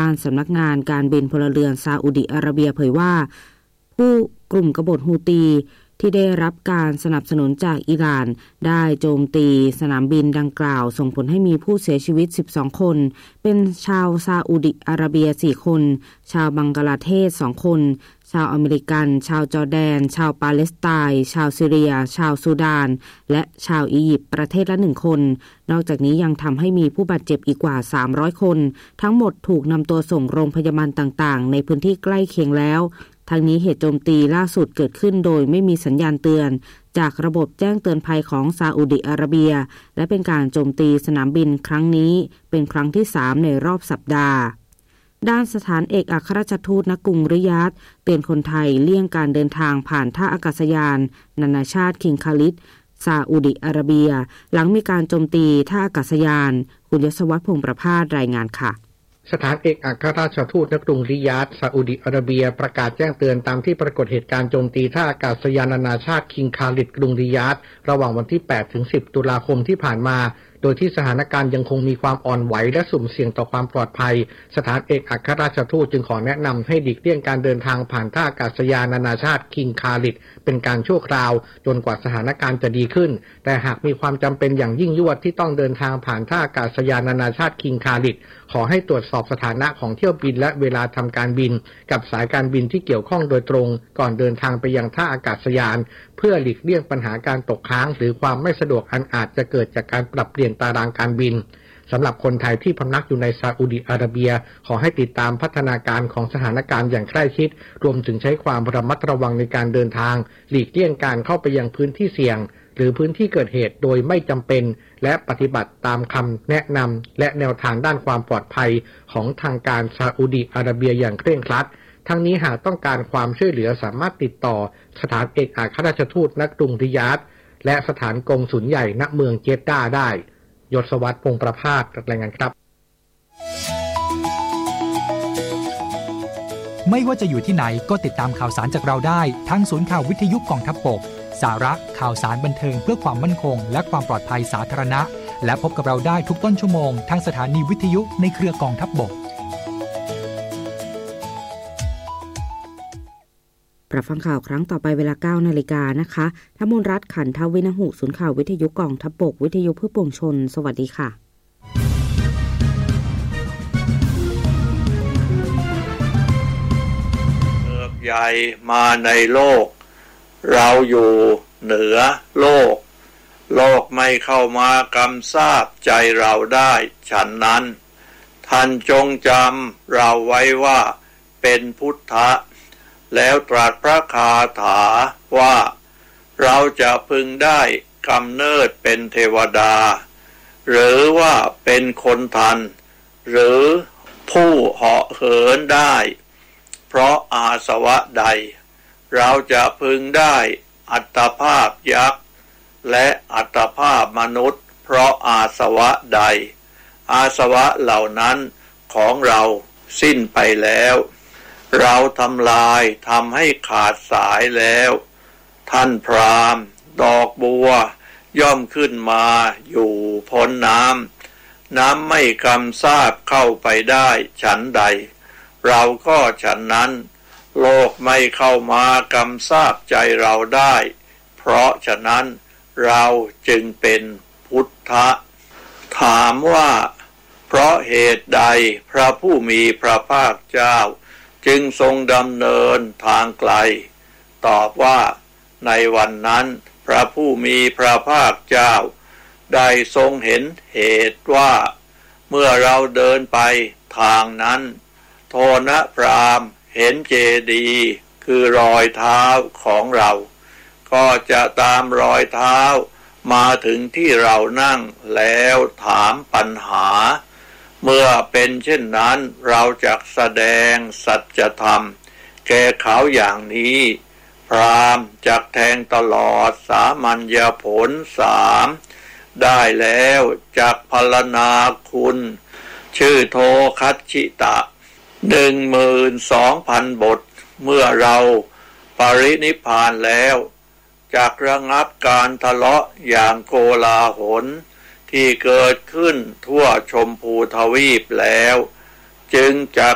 านสำนักงานการบินพลเรือนซาอุดิอาระเบียเผยว่าผู้กลุ่มกบฏฮูตีที่ได้รับการสนับสนุนจากอิหร่านได้โจมตีสนามบินดังกล่าวส่งผลให้มีผู้เสียชีวิต12คนเป็นชาวซาอุดิอาระเบีย4คนชาวบังกลาเทศ2คนชาวอเมริกันชาวจอร์แดนชาวปาเลสไตน์ชาวซีเรียชาวซูดานและชาวอียิปต์ประเทศละ1คนนอกจากนี้ยังทำให้มีผู้บาดเจ็บอีกกว่า300คนทั้งหมดถูกนำตัวส่งโรงพยาบาลต่างๆในพื้นที่ใกล้เคียงแล้วทั้งนี้เหตุโจมตีล่าสุดเกิดขึ้นโดยไม่มีสัญญาณเตือนจากระบบแจ้งเตือนภัยของซาอุดิอาระเบียและเป็นการโจมตีสนามบินครั้งนี้เป็นครั้งที่3ในรอบสัปดาห์ด้านสถานเอกอัครราชทูตณกรุงริยาดเตือนคนไทยเลี่ยงการเดินทางผ่านท่าอากาศยานนานาชาติคิงคาลิดซาอุดิอาระเบียหลังมีการโจมตีท่าอากาศยานคุณยศวัฒน์พงษ์ประภาสรายงานค่ะสถานเอกอัครราชทูตณกรุงริยาดซาอุดิอาระเบียประกาศแจ้งเตือนตามที่ปรากฏเหตุการณ์โจมตีท่าอากาศยานนานาชาติคิงคาลิดกรุงริยาดระหว่างวันที่8ถึง10ตุลาคมที่ผ่านมาโดยที่สถานการณ์ยังคงมีความอ่อนไหวและสุ่มเสี่ยงต่อความปลอดภัยสถานเอกอัครราชทูตจึงขอแนะนำให้หลีกเลี่ยงการเดินทางผ่านท่าอากาศยานนานาชาติคิงคาลิดเป็นการชั่วคราวจนกว่าสถานการณ์จะดีขึ้นแต่หากมีความจำเป็นอย่างยิ่งยวดที่ต้องเดินทางผ่านท่าอากาศยานนานาชาติคิงคาลิดขอให้ตรวจสอบสถานะของเที่ยวบินและเวลาทำการบินกับสายการบินที่เกี่ยวข้องโดยตรงก่อนเดินทางไปยังท่าอากาศยานเพื่อหลีกเลี่ยงปัญหาการตกค้างหรือความไม่สะดวกอันอาจจะเกิดจากการปรับเปลี่ยนตารางการบินสำหรับคนไทยที่พำนักอยู่ในซาอุดิอาระเบียขอให้ติดตามพัฒนาการของสถานการณ์อย่างใกล้ชิดรวมถึงใช้ความระมัดระวังในการเดินทางหลีกเลี่ยงการเข้าไปยังพื้นที่เสี่ยงหรือพื้นที่เกิดเหตุโดยไม่จำเป็นและปฏิบัติตามคำแนะนำและแนวทางด้านความปลอดภัยของทางการซาอุดิอาระเบียอย่างเคร่งครัดทั้งนี้หากต้องการความช่วยเหลือสามารถติดต่อสถานเอกอัครราชทูตณกรุงริยาดและสถานกงสุลใหญ่ณเมืองเจดดาห์ได้ยศวัฒน์ พงษ์ประภาสรายงานครับไม่ว่าจะอยู่ที่ไหนก็ติดตามข่าวสารจากเราได้ทั้งศูนย์ข่าววิทยุกองทัพบกสาระข่าวสารบันเทิงเพื่อความมั่นคงและความปลอดภัยสาธารณะและพบกับเราได้ทุกต้นชั่วโมงทางสถานีวิทยุในเครือกองทัพบกรับฟังข่าวครั้งต่อไปเวลา 9 นาฬิกานะคะธมนรัตน์ขันทวินหุศูนย์ข่าววิทยุกองทัพบกวิทยุเพื่อปวงชนสวัสดีค่ะเมืองใหญ่มาในโลกเราอยู่เหนือโลกโลกไม่เข้ามากำซาบใจเราได้ฉันนั้นท่านจงจำเราไว้ว่าเป็นพุทธะแล้วตรัสพระคาถาว่าเราจะพึงได้กำเนิดเป็นเทวดาหรือว่าเป็นคนทันหรือผู้เหาะเหินได้เพราะอาสวะใดเราจะพึงได้อัตภาพยักษ์และอัตภาพมนุษย์เพราะอาสวะใดอาสวะเหล่านั้นของเราสิ้นไปแล้วเราทำลายทำให้ขาดสายแล้วท่านพราหมณ์ดอกบัวย่อมขึ้นมาอยู่พ้นน้ำไม่กำซาบเข้าไปได้ฉันใดเราก็ฉันนั้นโลกไม่เข้ามากำซาบใจเราได้เพราะฉะนั้นเราจึงเป็นพุทธะถามว่าเพราะเหตุใดพระผู้มีพระภาคเจ้าจึงทรงดำเนินทางไกลตอบว่าในวันนั้นพระผู้มีพระภาคเจ้าได้ทรงเห็นเหตุว่าเมื่อเราเดินไปทางนั้นโทนะพราหมณ์เห็นเจดีย์คือรอยเท้าของเราก็จะตามรอยเท้ามาถึงที่เรานั่งแล้วถามปัญหาเมื่อเป็นเช่นนั้นเราจะแสดงสัจธรรมแก่เขาอย่างนี้พราหมณ์จักแทงตลอดสามัญญผล3ได้แล้วจักพรรณนาคุณชื่อโทคัชชิตะ 12,000 บทเมื่อเราปรินิพพานแล้วจักระงับการทะเลาะอย่างโกลาหลที่เกิดขึ้นทั่วชมพูทวีปแล้วจึงจัก